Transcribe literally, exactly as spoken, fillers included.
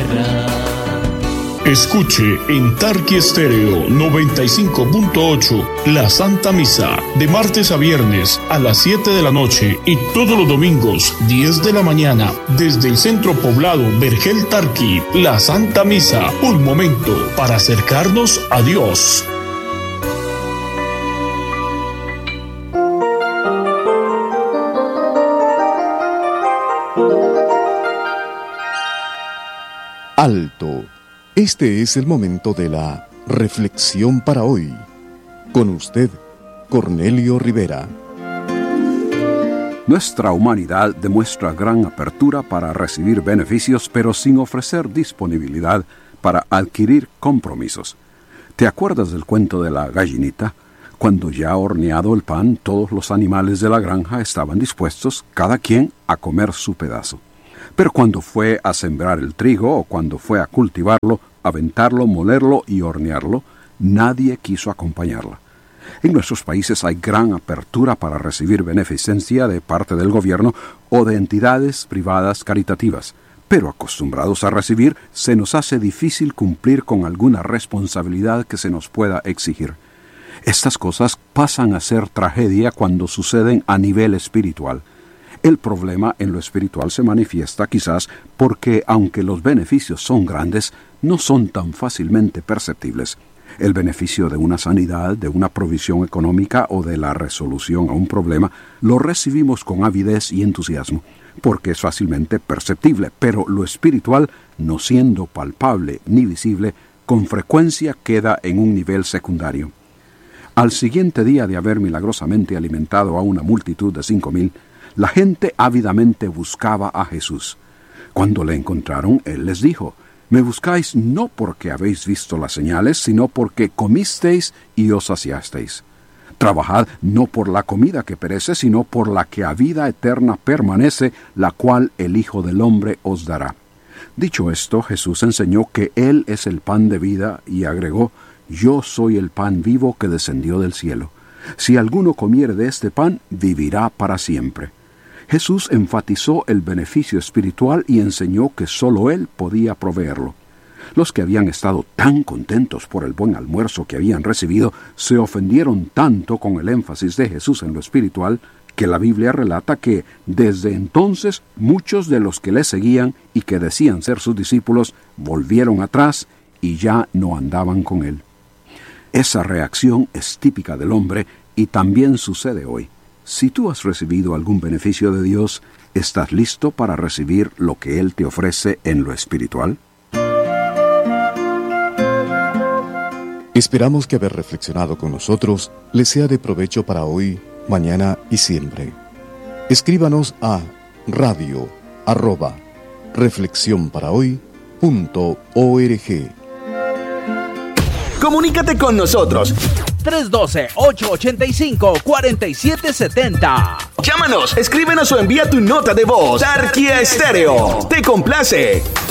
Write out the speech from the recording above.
Escuche en Tarqui Estéreo noventa y cinco punto ocho la Santa Misa de martes a viernes a las siete de la noche y todos los domingos diez de la mañana desde el centro poblado Vergel Tarqui. La Santa Misa, un momento para acercarnos a Dios. Alto. Este es el momento de la reflexión para hoy. Con usted, Cornelio Rivera. Nuestra humanidad demuestra gran apertura para recibir beneficios, pero sin ofrecer disponibilidad para adquirir compromisos. ¿Te acuerdas del cuento de la gallinita? Cuando ya horneado el pan, todos los animales de la granja estaban dispuestos, cada quien a comer su pedazo. Pero cuando fue a sembrar el trigo o cuando fue a cultivarlo, aventarlo, molerlo y hornearlo, nadie quiso acompañarla. En nuestros países hay gran apertura para recibir beneficencia de parte del gobierno o de entidades privadas caritativas, pero acostumbrados a recibir, se nos hace difícil cumplir con alguna responsabilidad que se nos pueda exigir. Estas cosas pasan a ser tragedia cuando suceden a nivel espiritual. El problema en lo espiritual se manifiesta quizás porque, aunque los beneficios son grandes, no son tan fácilmente perceptibles. El beneficio de una sanidad, de una provisión económica o de la resolución a un problema, lo recibimos con avidez y entusiasmo, porque es fácilmente perceptible, pero lo espiritual, no siendo palpable ni visible, con frecuencia queda en un nivel secundario. Al siguiente día de haber milagrosamente alimentado a una multitud de cinco mil, la gente ávidamente buscaba a Jesús. Cuando le encontraron, él les dijo: «Me buscáis no porque habéis visto las señales, sino porque comisteis y os saciasteis. Trabajad no por la comida que perece, sino por la que a vida eterna permanece, la cual el Hijo del Hombre os dará». Dicho esto, Jesús enseñó que Él es el pan de vida y agregó: «Yo soy el pan vivo que descendió del cielo. Si alguno comiere de este pan, vivirá para siempre». Jesús enfatizó el beneficio espiritual y enseñó que sólo Él podía proveerlo. Los que habían estado tan contentos por el buen almuerzo que habían recibido se ofendieron tanto con el énfasis de Jesús en lo espiritual que la Biblia relata que desde entonces muchos de los que le seguían y que decían ser sus discípulos volvieron atrás y ya no andaban con Él. Esa reacción es típica del hombre y también sucede hoy. Si tú has recibido algún beneficio de Dios, ¿estás listo para recibir lo que Él te ofrece en lo espiritual? Esperamos que haber reflexionado con nosotros les sea de provecho para hoy, mañana y siempre. Escríbanos a radio arroba reflexión para hoy punto org. Comunícate con nosotros. tres uno dos, ocho ocho cinco, cuatro siete siete cero. Llámanos, escríbenos o envía tu nota de voz. Tarqui Estéreo. Te complace.